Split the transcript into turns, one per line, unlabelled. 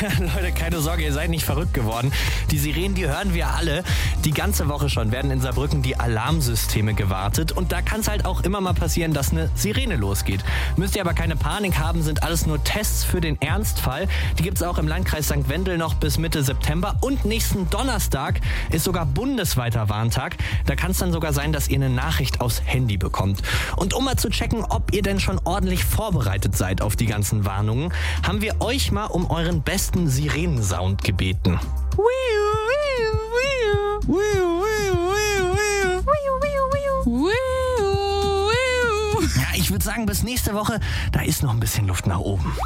Leute, keine Sorge, ihr seid nicht verrückt geworden. Die Sirenen, die hören wir alle. Die ganze Woche schon werden in Saarbrücken die Alarmsysteme gewartet. Und da kann es halt auch immer mal passieren, dass eine Sirene losgeht. Müsst ihr aber keine Panik haben, sind alles nur Tests für den Ernstfall. Die gibt es auch im Landkreis St. Wendel noch bis Mitte September. Und nächsten Donnerstag ist sogar bundesweiter Warntag. Da kann es dann sogar sein, dass ihr eine Nachricht aufs Handy bekommt. Und um mal zu checken, ob ihr denn schon ordentlich vorbereitet seid auf die ganzen Warnungen, haben wir euch mal um euren besten Sirenensound gebeten. Ja, ich würde sagen, bis nächste Woche, da ist noch ein bisschen Luft nach oben.